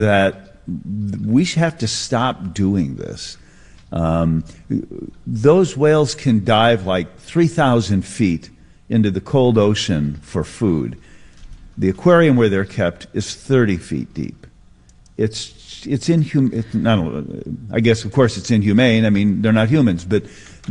that we have to stop doing this. Those whales can dive like 3,000 feet into the cold ocean for food. The aquarium where they're kept is 30 feet deep. It's inhumane. I guess, of course, it's inhumane. I mean, they're not humans, but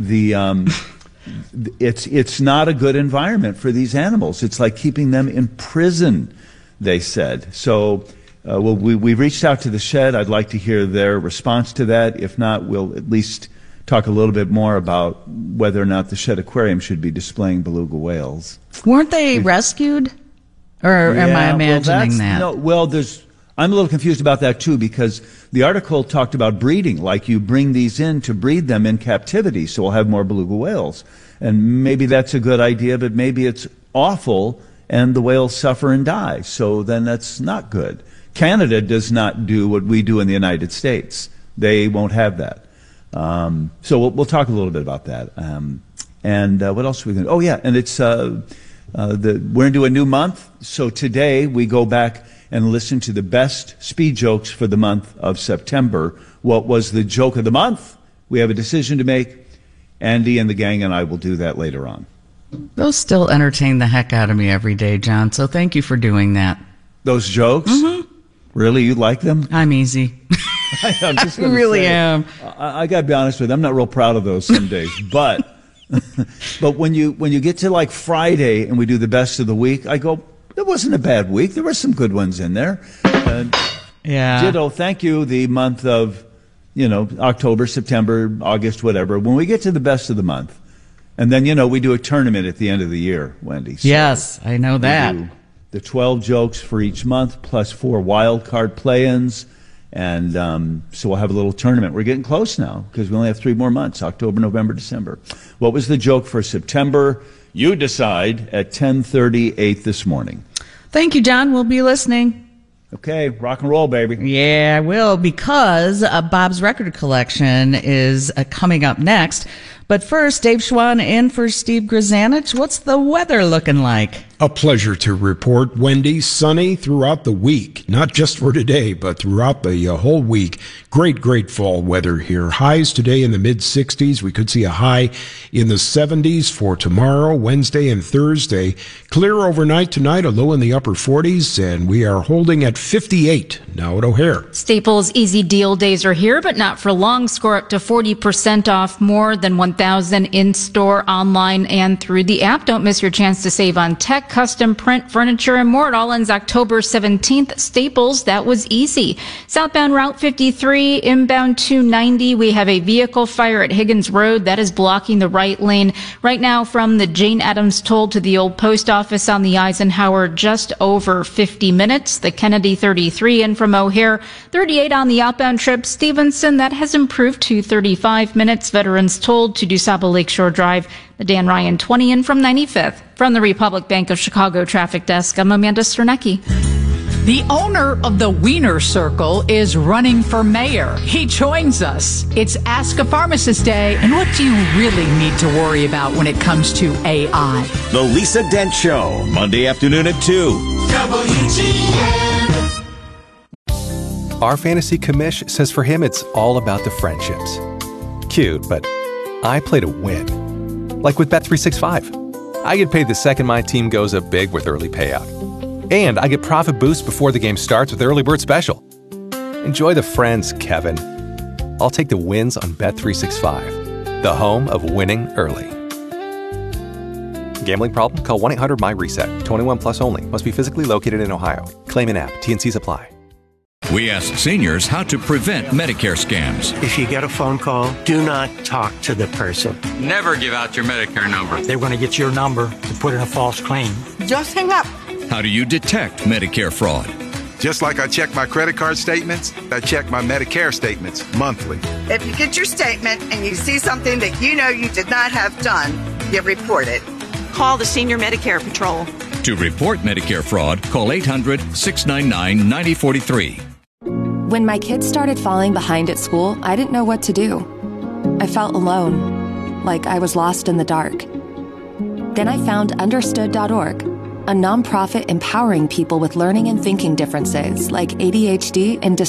it's not a good environment for these animals. It's like keeping them in prison, they said. So we reached out to the Shed. I'd like to hear their response to that. If not, we'll at least talk a little bit more about whether or not the Shed Aquarium should be displaying beluga whales. Weren't they rescued? Or am I imagining that? No, I'm a little confused about that too, because the article talked about breeding, like you bring these in to breed them in captivity, so we'll have more beluga whales. And maybe that's a good idea, but maybe it's awful and the whales suffer and die. So then that's not good. Canada does not do what we do in the United States. They won't have that. So we'll talk a little bit about that. And what else are we going to? Oh yeah, and it's we're going to do a new month. So today we go back and listen to the best speed jokes for the month of September. What was the joke of the month? We have a decision to make. Andy and the gang and I will do that later on. Those still entertain the heck out of me every day, John, so thank you for doing that. Those jokes? Mm-hmm. Really? You like them? I'm easy. I'm just I really am. I got to be honest with you, I'm not real proud of those some days, but when you get to like Friday and we do the best of the week, I go, that wasn't a bad week. There were some good ones in there. Yeah. Ditto, thank you, the month of, October, September, August, whatever. When we get to the best of the month, and then, we do a tournament at the end of the year, Wendy. So yes, I know that. We do the 12 jokes for each month, plus 4 wild card play-ins. And so we'll have a little tournament. We're getting close now because we only have 3 more months, October, November, December. What was the joke for September? You decide at 10:38 this morning. Thank you, John. We'll be listening. Okay, rock and roll, baby. Yeah, I will, because Bob's record collection is coming up next. But first, Dave Schwann in for Steve Grzanich. What's the weather looking like? A pleasure to report, Wendy. Sunny throughout the week. Not just for today, but throughout the whole week. Great fall weather here. Highs today in the mid-60s. We could see a high in the 70s for tomorrow, Wednesday, and Thursday. Clear overnight tonight, a low in the upper 40s, and we are holding at 58 now at O'Hare. Staples Easy Deal days are here, but not for long. Score up to 40% off, more than 1,000 in-store, online, and through the app. Don't miss your chance to save on tech, custom print, furniture, and more. It all ends October 17th. Staples, that was easy. Southbound Route 53, inbound 290. We have a vehicle fire at Higgins Road. That is blocking the right lane. Right now, from the Jane Addams Toll to the old post office on the Eisenhower, just over 50 minutes. The Kennedy 33 in from O'Hare. 38 on the outbound trip. Stevenson, that has improved to 35 minutes. Veterans Toll to DuSable Lakeshore Drive. The Dan Ryan 20 in from 95th. From the Republic Bank of Chicago Traffic Desk, I'm Amanda Sternecki. The owner of the Wiener Circle is running for mayor. He joins us. It's Ask a Pharmacist Day. And what do you really need to worry about when it comes to AI? The Lisa Dent Show, Monday afternoon at 2. WGN. Our fantasy commish says for him it's all about the friendships. Cute, but I play to win. Like with Bet365. I get paid the second my team goes up big with early payout. And I get profit boost before the game starts with Early Bird Special. Enjoy the friends, Kevin. I'll take the wins on Bet365, the home of winning early. Gambling problem? Call 1-800-MY-RESET. 21 plus only. Must be physically located in Ohio. Claim in app. T&Cs apply. We ask seniors how to prevent Medicare scams. If you get a phone call, do not talk to the person. Never give out your Medicare number. They're going to get your number to put in a false claim. Just hang up. How do you detect Medicare fraud? Just like I check my credit card statements, I check my Medicare statements monthly. If you get your statement and you see something that you know you did not have done, you report it. Call the Senior Medicare Patrol. To report Medicare fraud, call 800-699-9043. When my kids started falling behind at school, I didn't know what to do. I felt alone, like I was lost in the dark. Then I found Understood.org. a nonprofit empowering people with learning and thinking differences like ADHD and